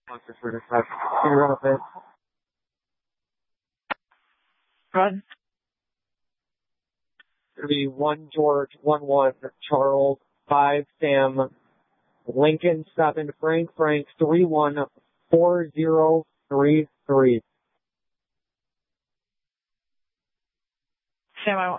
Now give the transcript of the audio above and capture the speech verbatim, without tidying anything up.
Officer for dispatch. Your office. Run. It'll be one George, one one Charles, five Sam, Lincoln seven Frank Frank three one four zero three three. Sam, I